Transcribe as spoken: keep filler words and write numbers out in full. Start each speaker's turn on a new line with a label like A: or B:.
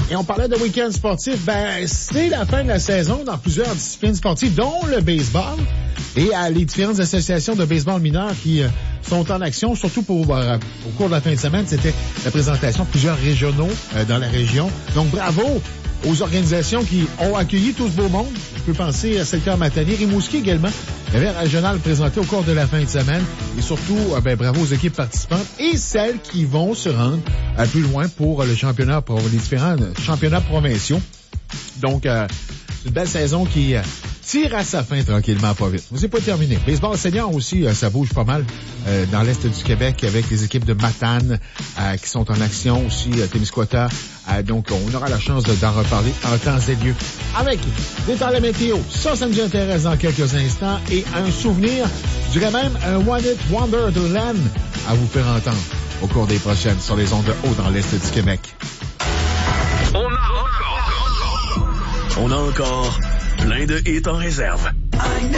A: Et on parlait de week-end sportif. Ben, c'est la fin de la saison dans plusieurs disciplines sportives, dont le baseball. Et à les différentes associations de baseball mineur qui euh, sont en action, surtout pour euh, au cours de la fin de semaine, c'était la présentation de plusieurs régionaux euh, dans la région. Donc, bravo aux organisations qui ont accueilli tout ce beau monde. Je peux penser à Secteur Matanier, Rimouski également. Il y avait un régional présenté au cours de la fin de semaine. Et surtout, ben, bravo aux équipes participantes et celles qui vont se rendre euh, plus loin pour le championnat, pour les différents championnats provinciaux. Donc, euh, c'est une belle saison qui euh, tire à sa fin tranquillement, pas vite. Mais c'est pas terminé. Baseball senior aussi, euh, ça bouge pas mal euh, dans l'est du Québec avec les équipes de Matane euh, qui sont en action aussi, euh, Témiscouata. Euh, donc, on aura la chance de, d'en reparler en temps et lieu. Avec des temps de la météo, ça, ça nous intéresse dans quelques instants. Et un souvenir, je dirais même un One It Wonder de Len à vous faire entendre au cours des prochaines sur les ondes de haut dans l'est du Québec.
B: On a encore, on a encore plein de hits en réserve.